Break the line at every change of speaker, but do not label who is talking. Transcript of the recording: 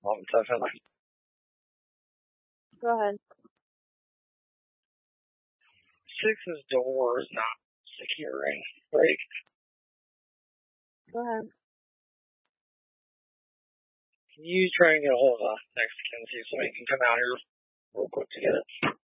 Definitely.
Go ahead.
6's door is not securing. Break.
Go ahead.
Can you try and get a hold of next Kinsey so he can come out here real quick to get it?